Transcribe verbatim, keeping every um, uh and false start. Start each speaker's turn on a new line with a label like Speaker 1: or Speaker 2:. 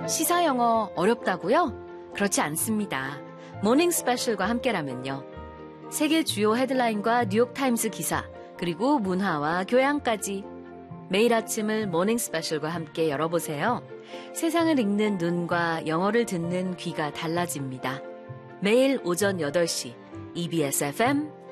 Speaker 1: 시사 영어 어렵다고요? 그렇지 않습니다. 모닝 스페셜과 함께라면요. 세계 주요 헤드라인과 뉴욕타임스 기사, 그리고 문화와 교양까지 매일 아침을 모닝 스페셜과 함께 열어보세요. 세상을 읽는 눈과 영어를 듣는 귀가 달라집니다. 매일 오전 여덟 시 이비에스 에프엠